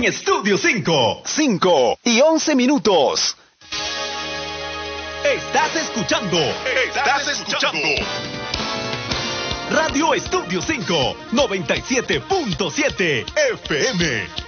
Estudio 5. 5 y 11 minutos. Estás escuchando Radio Estudio 5, 97.7 FM.